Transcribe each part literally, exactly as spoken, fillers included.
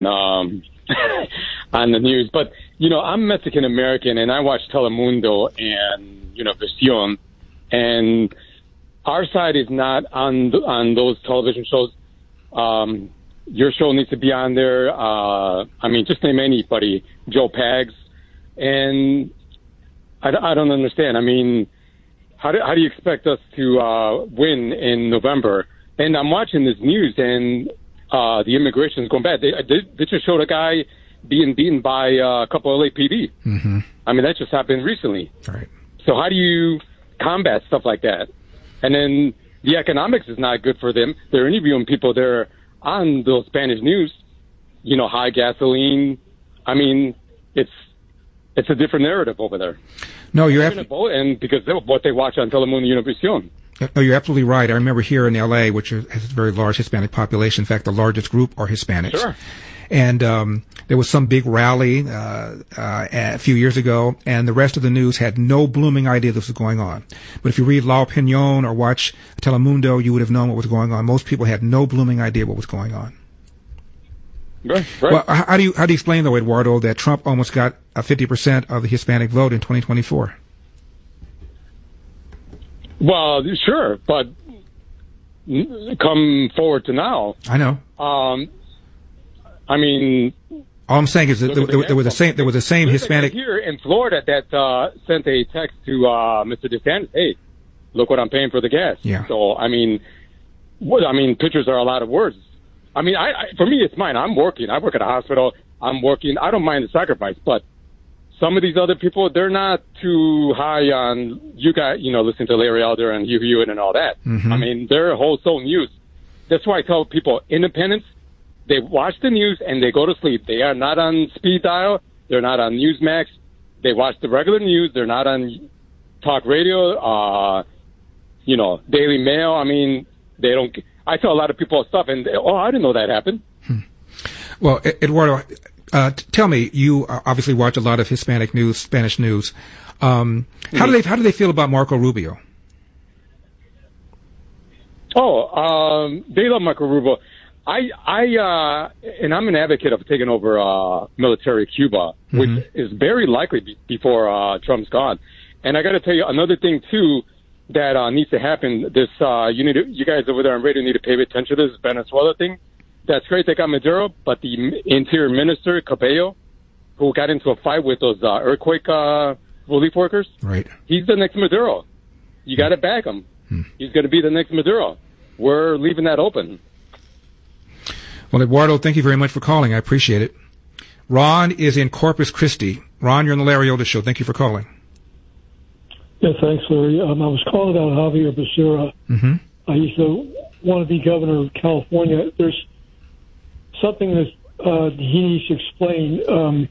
um, on the news. But, you know, I'm Mexican-American, and I watch Telemundo and, you know, Visión. And our side is not on on those television shows. Um, your show needs to be on there. Uh, I mean, just name anybody. Joe Pags. And I, I don't understand. I mean, how do, how do you expect us to uh, win in November? And I'm watching this news, and uh, the immigration is going bad. They, they, they just showed a guy being beaten by uh, a couple of L A P D. Mm-hmm. I mean, that just happened recently. Right. So how do you combat stuff like that? And then the economics is not good for them. They're interviewing people there on those Spanish news, you know, high gasoline. I mean, it's it's a different narrative over there. No, you're absolutely... And because of what they watch on Telemundo Univision. No, you're absolutely right. I remember here in L A, which has a very large Hispanic population. In fact, the largest group are Hispanics. Sure. And um, there was some big rally uh, uh, a few years ago, and the rest of the news had no blooming idea this was going on. But if you read La Opinión or watch Telemundo, you would have known what was going on. Most people had no blooming idea what was going on. Right, right. Well, how do you how do you explain, though, Eduardo, that Trump almost got a fifty percent of the Hispanic vote in twenty twenty-four? Well, sure, but come forward to now. I know. Um, I mean, all I'm saying is that there, there, there was the same there was the same Hispanic here in Florida that uh, sent a text to uh, Mister DeSantis. Hey, look what I'm paying for the gas. Yeah. So I mean, what I mean, pictures are a lot of words. I mean, I, I for me, it's mine. I'm working. I work at a hospital. I'm working. I don't mind the sacrifice, but some of these other people, they're not too high on you guys. You know, listen to Larry Elder and Hugh Hewitt and all that. Mm-hmm. I mean, they're wholesome news. That's why I tell people, independents. They watch the news and they go to sleep. They are not on speed dial. They're not on Newsmax. They watch the regular news. They're not on talk radio, uh, you know, Daily Mail. I mean, they don't. I tell a lot of people stuff, and they, oh, I didn't know that happened. Hmm. Well, Eduardo, uh, t- tell me, you obviously watch a lot of Hispanic news, Spanish news. Um, mm-hmm. How do they how do they feel about Marco Rubio? Oh, um, they love Marco Rubio. I, I, uh, and I'm an advocate of taking over, uh, military Cuba, which mm-hmm. is very likely be- before, uh, Trump's gone. And I gotta tell you another thing too that, uh, needs to happen. This, uh, you need to, you guys over there on radio need to pay attention to this Venezuela thing. That's great they got Maduro, but the Interior Minister, Cabello, who got into a fight with those, uh, earthquake, uh, relief workers. Right. He's the next Maduro. You gotta back him. Hmm. He's gonna be the next Maduro. We're leaving that open. Well, Eduardo, thank you very much for calling. I appreciate it. Ron is in Corpus Christi. Ron, you're on the Larry Elder Show. Thank you for calling. Yeah, thanks, Larry. Um, I was calling about Javier Becerra. Mm-hmm. Uh, he's the wannabe governor of California. There's something that uh, he needs to explain. Um,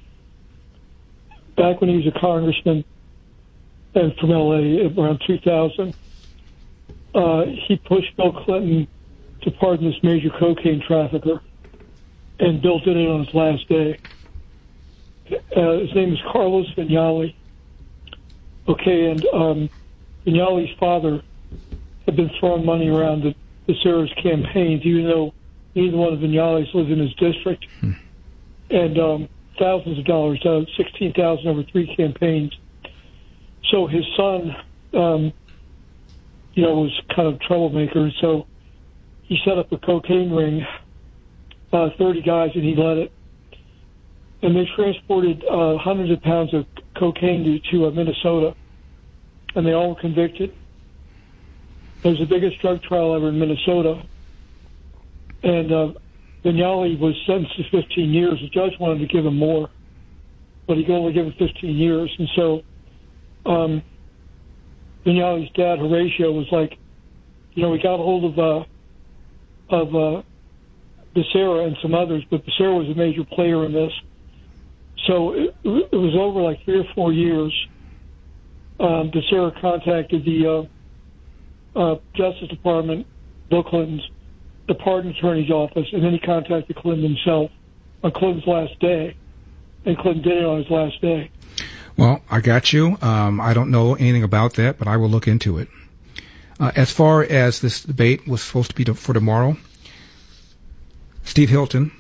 back when he was a congressman and from L A around two thousand, uh, he pushed Bill Clinton to pardon this major cocaine trafficker, and Bill did it on his last day. Uh, his name is Carlos Viñali. Okay, and um, Viñali's father had been throwing money around the Becerra's campaigns, even though neither one of Viñali's lives in his district, hmm. and um, thousands of dollars, uh, sixteen thousand over three campaigns. So his son, um, you know, was kind of a troublemaker, so he set up a cocaine ring, uh, thirty guys, and he led it. And they transported uh, hundreds of pounds of cocaine to, to uh, Minnesota, and they all were convicted. It was the biggest drug trial ever in Minnesota. And uh, Viñali was sentenced to fifteen years. The judge wanted to give him more, but he could only give him fifteen years. And so um, Viñali's dad, Horatio, was like, you know, we got a hold of... Uh, of uh, Becerra and some others, but Becerra was a major player in this. So it, it was over like three or four years. Um, Becerra contacted the uh, uh, Justice Department, Bill Clinton's, the pardon attorney's office, and then he contacted Clinton himself on Clinton's last day, and Clinton did it on his last day. Well, I got you. Um, I don't know anything about that, but I will look into it. Uh, as far as this debate was supposed to be to, for tomorrow, Steve Hilton,